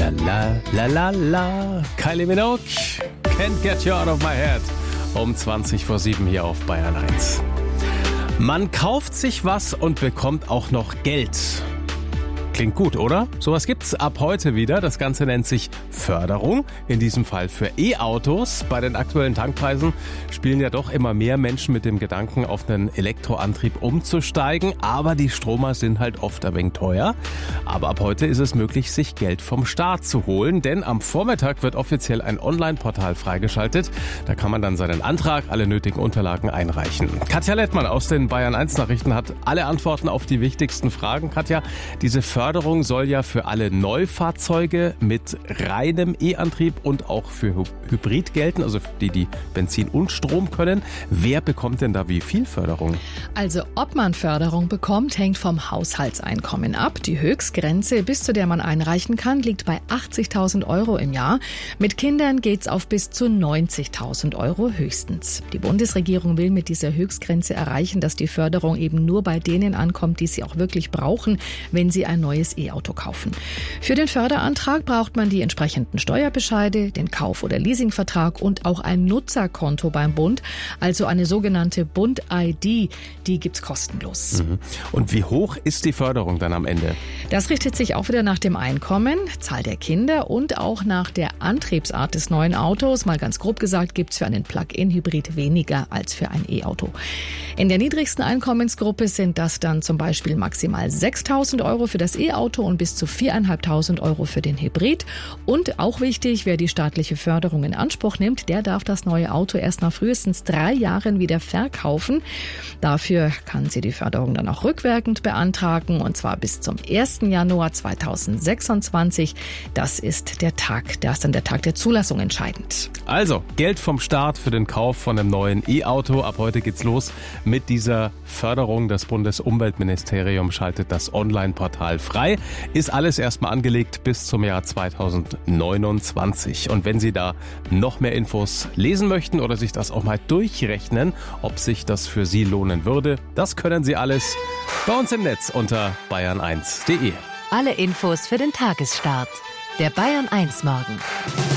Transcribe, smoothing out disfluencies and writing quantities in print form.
La la la la la. Kylie Minogue, Can't Get You Out of My Head. Um 7:20 hier auf Bayern 1. Man kauft sich was und bekommt auch noch Geld. Klingt gut, oder? Sowas gibt's ab heute wieder. Das Ganze nennt sich Förderung, in diesem Fall für E-Autos. Bei den aktuellen Tankpreisen spielen ja doch immer mehr Menschen mit dem Gedanken, auf einen Elektroantrieb umzusteigen. Aber die Stromer sind halt oft ein wenig teuer. Aber ab heute ist es möglich, sich Geld vom Staat zu holen. Denn am Vormittag wird offiziell ein Online-Portal freigeschaltet. Da kann man dann seinen Antrag, alle nötigen Unterlagen einreichen. Katja Lettmann aus den Bayern 1 Nachrichten hat alle Antworten auf die wichtigsten Fragen. Katja, diese Förderung soll ja für alle Neufahrzeuge mit reinem E-Antrieb und auch für Hybrid gelten, also für die Benzin und Strom können. Wer bekommt denn da wie viel Förderung? Also ob man Förderung bekommt, hängt vom Haushaltseinkommen ab. Die Höchstgrenze, bis zu der man einreichen kann, liegt bei 80.000 Euro im Jahr. Mit Kindern geht's auf bis zu 90.000 Euro höchstens. Die Bundesregierung will mit dieser Höchstgrenze erreichen, dass die Förderung eben nur bei denen ankommt, die sie auch wirklich brauchen, wenn sie ein neues E-Auto kaufen. Für den Förderantrag braucht man die entsprechenden Steuerbescheide, den Kauf- oder Leasingvertrag und auch ein Nutzerkonto beim Bund, also eine sogenannte Bund-ID, die gibt's kostenlos. Und wie hoch ist die Förderung dann am Ende? Das richtet sich auch wieder nach dem Einkommen, Zahl der Kinder und auch nach der Antriebsart des neuen Autos. Mal ganz grob gesagt, gibt's für einen Plug-in-Hybrid weniger als für ein E-Auto. In der niedrigsten Einkommensgruppe sind das dann zum Beispiel maximal 6.000 Euro für das E-Auto und bis zu 4.500 Euro für den Hybrid. Und auch wichtig, wer die staatliche Förderung in Anspruch nimmt, der darf das neue Auto erst nach frühestens 3 Jahren wieder verkaufen. Dafür kann sie die Förderung dann auch rückwirkend beantragen, und zwar bis zum 1. Januar 2026. Das ist dann der Tag der Zulassung entscheidend. Also, Geld vom Staat für den Kauf von einem neuen E-Auto. Ab heute geht's los mit dieser Förderung. Das Bundesumweltministerium schaltet das Online-Portal frei. Ist alles erstmal angelegt bis zum Jahr 2029. Und wenn Sie da noch mehr Infos lesen möchten oder sich das auch mal durchrechnen, ob sich das für Sie lohnen würde, das können Sie alles bei uns im Netz unter bayern1.de. Alle Infos für den Tagesstart. Der Bayern 1 Morgen.